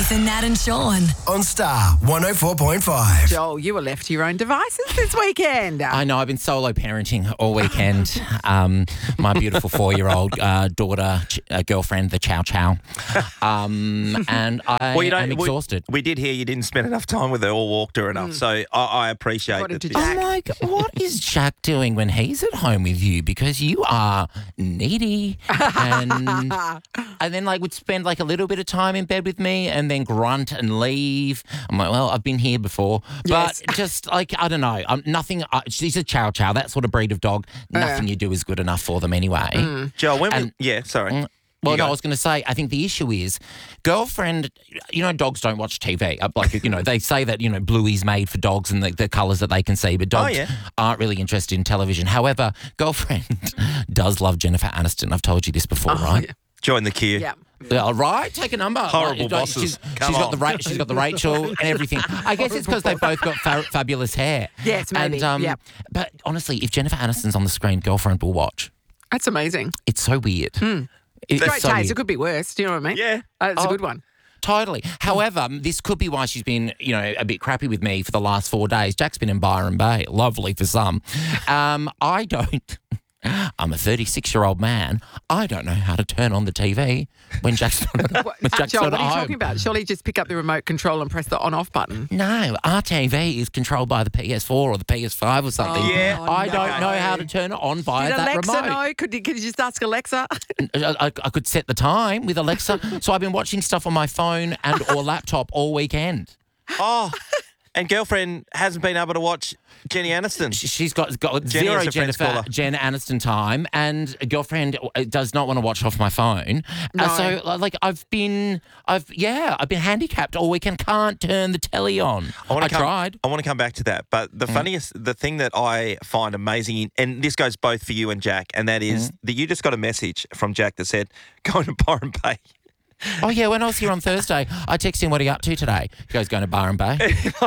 Nathan, Nat and Sean. On Star 104.5. Joel, you were left to your own devices this weekend. I know, I've been solo parenting all weekend. My beautiful 4-year-old daughter, girlfriend, the Chow Chow. And I'm exhausted. We did hear you didn't spend enough time with her or walked her enough, so I appreciate What did that. you do? I'm like, what is Jack doing when he's at home with you? Because you are needy and then would spend a little bit of time in bed with me and then grunt and leave. I'm like, well, I've been here before. Yes. But just I don't know. She's a Chow Chow, that sort of breed of dog. Nothing you do is good enough for them anyway. Joel, sorry. Well, no, I was going to say, I think the issue is girlfriend, dogs don't watch TV. They say that, Bluey's made for dogs and the colours that they can see, but dogs aren't really interested in television. However, girlfriend does love Jennifer Aniston. I've told you this before, right? Yeah. Join the queue. Yeah. All right, take a number. Horrible bosses. She's got the Rachel and everything. I guess it's because they've both got fabulous hair. Yes, maybe. But honestly, if Jennifer Aniston's on the screen, girlfriend will watch. That's amazing. It's so weird. It's Great so taste. weird. It could be worse. Do you know what I mean? Yeah. It's a good one. Totally. However, this could be why she's been, a bit crappy with me for the last 4 days. Jack's been in Byron Bay. Lovely for some. I don't. I'm a 36-year-old man. I don't know how to turn on the TV when Jack's not Joel, what are you home. talking about? Surely just pick up the remote control and press the on-off button. No, our TV is controlled by the PS4 or the PS5 or something. I don't know how to turn it on via Did that Alexa remote. know? Could you just ask Alexa? I could set the time with Alexa. So I've been watching stuff on my phone or laptop all weekend. Oh, and girlfriend hasn't been able to watch Jenny Aniston. She's got Jenny zero is a friend's caller. Jen Aniston time, and girlfriend does not want to watch off my phone. No. So I've been handicapped all weekend. Can't turn the telly on. I tried. I want to come back to that, but the thing that I find amazing, and this goes both for you and Jack, and that is that you just got a message from Jack that said, "Going to Byron Bay." Oh, yeah, when I was here on Thursday, I texted him, what are you up to today? He goes, going to Byron Bay.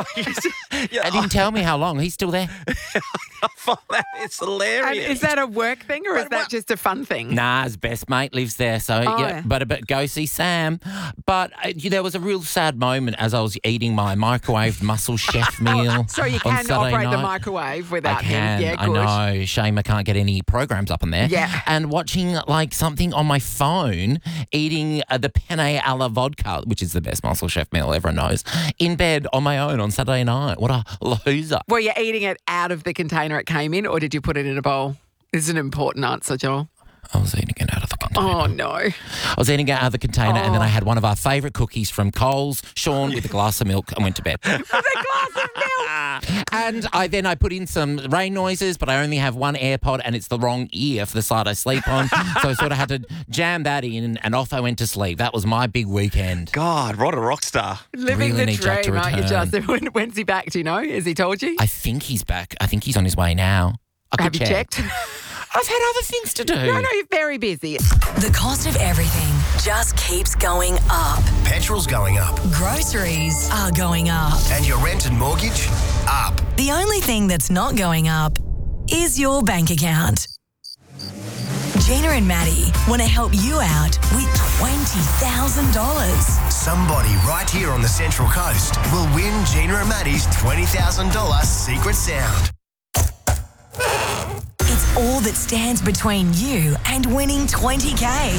Yeah, And didn't tell me how long. He's still there. I find that it's hilarious. And is that a work thing or is that just a fun thing? Nah, his best mate lives there, so yeah. But go see Sam. But there was a real sad moment as I was eating my microwave mussel chef meal. So you on can Saturday operate the night. microwave without I can. him. Yeah, I good. know. Shame I can't get any programs up on there. Yeah. And watching something on my phone, eating the penne alla vodka, which is the best mussel chef meal everyone knows, in bed on my own on Saturday night. What a loser. Were you eating it out of the container it came in or did you put it in a bowl? This is an important answer, Joel. I was eating it out of the container. Oh, no. I was eating it out of the container and then I had one of our favourite cookies from Coles, Sean, with a glass of milk and went to bed. With a glass of milk. And I put in some rain noises, but I only have one AirPod and it's the wrong ear for the side I sleep on. So I sort of had to jam that in and off I went to sleep. That was my big weekend. God, what a rock star. Living Really the need Jack to dream, aren't you, return. Justin? When's he back? Do you know? Has he told you? I think he's back. I think he's on his way now. Have you checked? I've had other things to do. No, you're very busy. The cost of everything just keeps going up. Petrol's going up. Groceries are going up. And your rent and mortgage? Up. The only thing that's not going up is your bank account. Gina and Maddie want to help you out with $20,000. Somebody right here on the Central Coast will win Gina and Maddie's $20,000 secret sound. It's all that stands between you and winning $20K.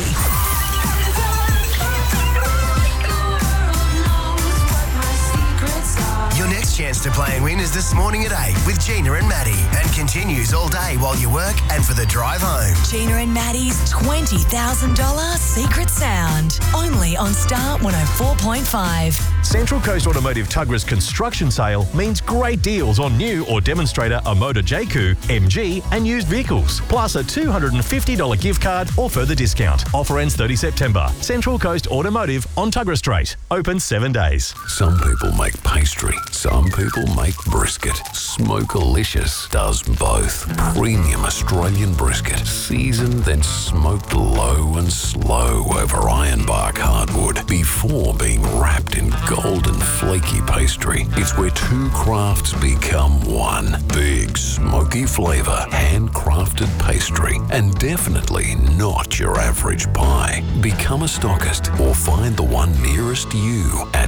Your next chance to play and win is this morning at 8 with Gina and Maddie and continues all day while you work and for the drive home. Gina and Maddie's $20,000 secret sound. Only on Star 104.5. Central Coast Automotive Tuggerah's construction sale means great deals on new or demonstrator Omoda JQ, MG and used vehicles, plus a $250 gift card or further discount. Offer ends 30 September. Central Coast Automotive on Tuggerah Street. Open 7 days. Some people make pastry. Some people make brisket. Smokealicious does both. Premium Australian brisket. Seasoned then smoked low and slow over ironbark hardwood before being wrapped in golden flaky pastry. It's where two crafts become one. Big smoky flavour, handcrafted pastry, and definitely not your average pie. Become a stockist or find the one nearest you at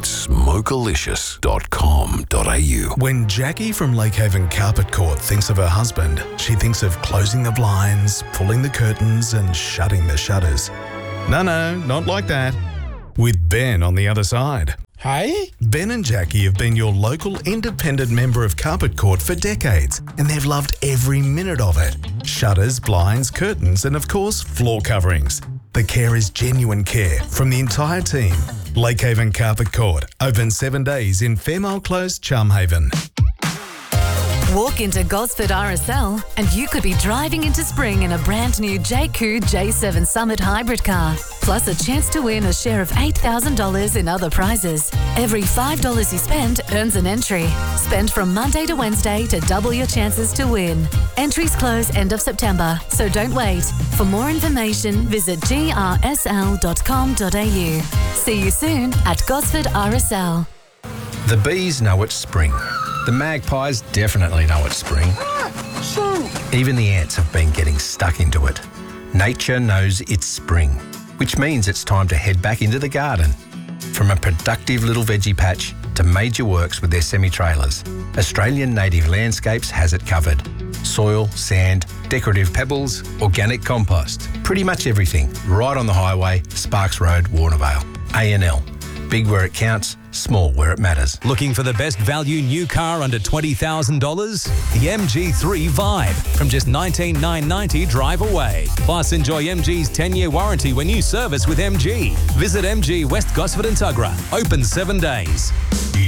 smokealicious.com.au. When Jackie from Lakehaven Carpet Court thinks of her husband, she thinks of closing the blinds, pulling the curtains and shutting the shutters. No, not like that. With Ben on the other side. Hey? Ben and Jackie have been your local independent member of Carpet Court for decades, and they've loved every minute of it. Shutters, blinds, curtains, and of course, floor coverings. The care is genuine care from the entire team. Lakehaven Carpet Court, open 7 days in Fairmile Close, Charmhaven. Walk into Gosford RSL and you could be driving into spring in a brand new JQ J7 Summit hybrid car. Plus a chance to win a share of $8,000 in other prizes. Every $5 you spend earns an entry. Spend from Monday to Wednesday to double your chances to win. Entries close end of September, so don't wait. For more information, visit grsl.com.au. See you soon at Gosford RSL. The bees know it's spring. The magpies definitely know it's spring. Even the ants have been getting stuck into it. Nature knows it's spring, which means it's time to head back into the garden. From a productive little veggie patch to major works with their semi-trailers, Australian Native Landscapes has it covered. Soil, sand, decorative pebbles, organic compost. Pretty much everything, right on the highway, Sparks Road, Warnervale. A&L. Big where it counts, small where it matters. Looking for the best value new car under $20,000? The MG3 Vibe from just $19,990 drive away. Plus enjoy MG's 10-year warranty when you service with MG. Visit MG West Gosford and Tuggerah. Open 7 days.